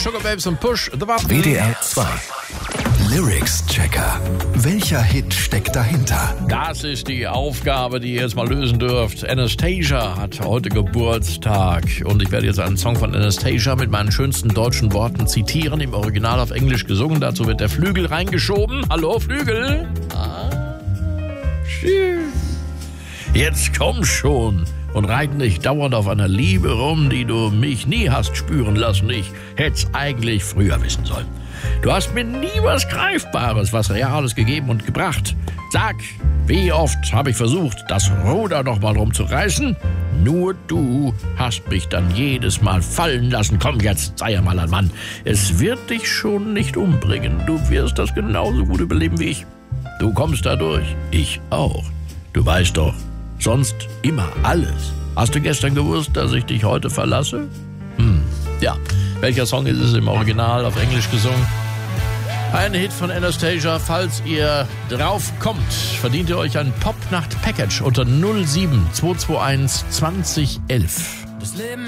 Sugar Babes und Push the Button. WDR 2. Lyrics-Checker. Welcher Hit steckt dahinter? Das ist die Aufgabe, die ihr jetzt mal lösen dürft. Anastasia hat heute Geburtstag und ich werde jetzt einen Song von Anastasia mit meinen schönsten deutschen Worten zitieren, im Original auf Englisch gesungen. Dazu wird der Flügel reingeschoben. Hallo Flügel. Schön. Jetzt komm schon und reite nicht dauernd auf einer Liebe rum, die du mich nie hast spüren lassen. Ich hätt's eigentlich früher wissen sollen. Du hast mir nie was Greifbares, was Reales gegeben und gebracht. Sag, wie oft habe ich versucht, das Ruder noch mal rumzureißen? Nur du hast mich dann jedes Mal fallen lassen. Komm jetzt, sei ja mal ein Mann. Es wird dich schon nicht umbringen. Du wirst das genauso gut überleben wie ich. Du kommst da durch. Ich auch. Du weißt doch, sonst immer alles. Hast du gestern gewusst, dass ich dich heute verlasse? Ja. Welcher Song ist es im Original auf Englisch gesungen? Ein Hit von Anastasia. Falls ihr drauf kommt, verdient ihr euch ein Pop-Nacht-Package unter 07 221 2011.